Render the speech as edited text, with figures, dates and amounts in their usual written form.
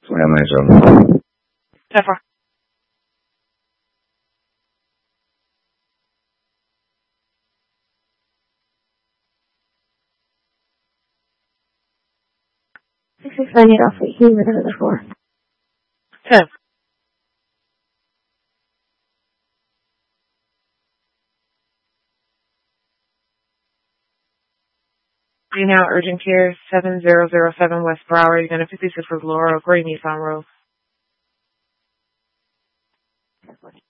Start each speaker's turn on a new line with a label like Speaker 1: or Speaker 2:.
Speaker 1: Slam myself.
Speaker 2: 10-4.
Speaker 3: I need off weight. He was under the 4.
Speaker 2: 10. Be now urgent care 7007 West Broward. Unit 56 with Laura Gray Nissan Road.